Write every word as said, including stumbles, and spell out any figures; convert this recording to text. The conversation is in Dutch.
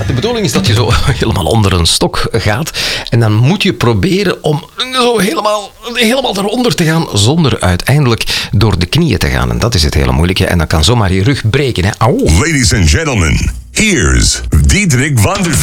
de bedoeling is dat je zo helemaal onder een stok gaat. En dan moet je proberen om zo helemaal, helemaal eronder te gaan, zonder uiteindelijk door de knieën te gaan. En dat is het hele moeilijke. En dan kan zomaar je rug breken. Hè. Auw. Ladies and gentlemen, here's Diederik van der Velde.